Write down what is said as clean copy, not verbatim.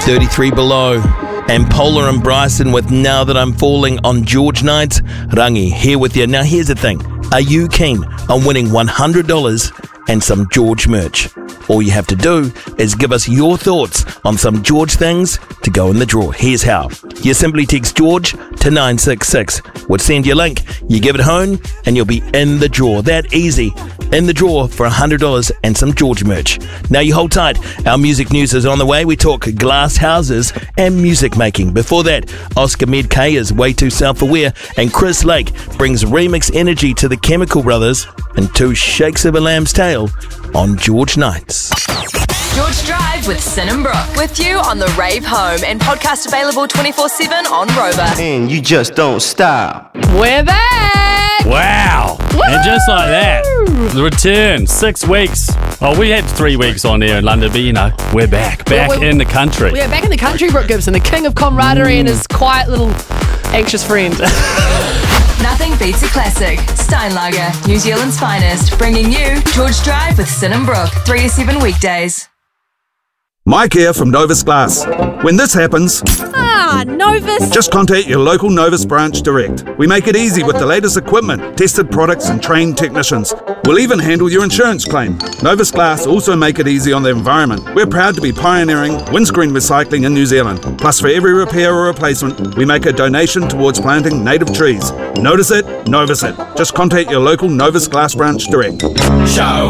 33 below. And Polar and Bryson with Now That I'm Falling on George Nights. Rangi here with you. Now here's the thing. Are you keen on winning $100 and some George merch? All you have to do is give us your thoughts on some George things to go in the draw. Here's how. You simply text George to 966. We'll send you a link. You give it home and you'll be in the draw. That easy. In the draw for $100 and some George merch. Now you hold tight. Our music news is on the way. We talk glass houses and music making. Before that, Oscar Medkay is way too self-aware, and Chris Lake brings remix energy to the Chemical Brothers and 2 shakes of a lamb's tail on George Nights. George Drive with Sin and Brooke. With you on the Rave Home and podcast available 24/7 on Rover. And you just don't stop. We're back! Wow! Woo-hoo! And just like that, the return, 6 weeks. Oh, we had 3 weeks on there in London, but you know, we're back in the country. We are back in the country, Brooke Gibson, the king of camaraderie and his quiet little anxious friend. Nothing beats a classic. Steinlager, New Zealand's finest, bringing you George Drive with Sin and Brooke, 3 to 7 weekdays. Mike here from Novus Glass. When this happens, Novus. just contact your local Novus branch direct. We make it easy with the latest equipment, tested products and trained technicians. We'll even handle your insurance claim. Novus Glass also make it easy on the environment. We're proud to be pioneering windscreen recycling in New Zealand. Plus, for every repair or replacement, we make a donation towards planting native trees. Notice it, Novus it. Just contact your local Novus Glass branch direct. Show